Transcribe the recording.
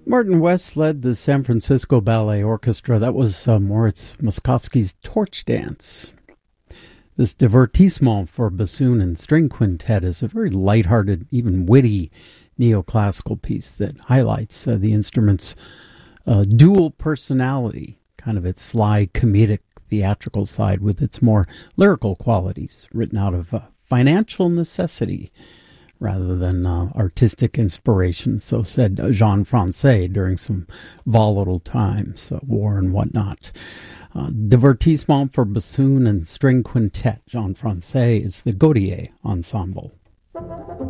Martin West led the San Francisco Ballet Orchestra. That was Moritz Moszkowski's Torch Dance. This divertissement for bassoon and string quintet is a very lighthearted, even witty neoclassical piece that highlights the instrument's dual personality, kind of its sly, comedic, theatrical side with its more lyrical qualities, written out of financial necessity rather than artistic inspiration, so said Jean Francais during some volatile times, war and whatnot. Divertissement for bassoon and string quintet. Jean Francais is the Gaudier Ensemble.